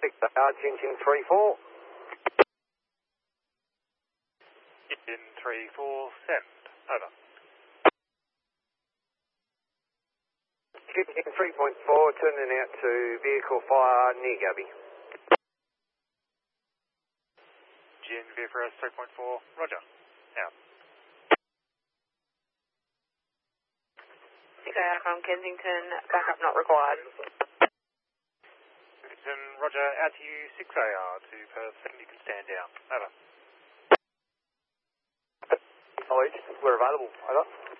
Chin Chin 3-4. Chin 3-4, send. Over. Chin Chin 3.4, turning out to vehicle fire near Gubby. Chin VFRS 3.4, roger. Out. 6AR from Kensington, backup not required. Kensington, roger, out to you, 6AR to Perth, you can stand down. Over. We're available. Over.